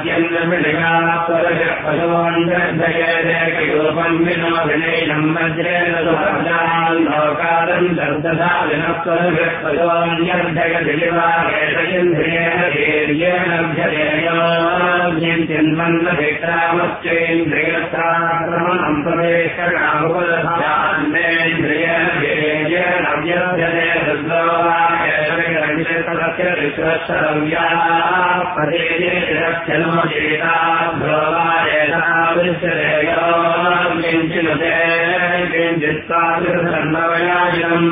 पशवोन्धयेकरूपम् विनोभिनैनम् वज्रेण सुभद्रान् लोकादम् दर्दधा विनःपशोन्यर्धयदिलिवारेषयेन्द्रियेण वीर्येण भ्यदेयोऽभ्यदेयोऽन्येन्द्रियत्राक्रमणम् प्रवेशकामुपदधान्येन्द्रियेण वीर्येण व्यभ्यदे रुद्रोवायश्चनोचेताभ्रोवायेतावृश्चरेयो किञ्चिनुते किञ्चित्त्वादिर्धर्मवयाजिनम्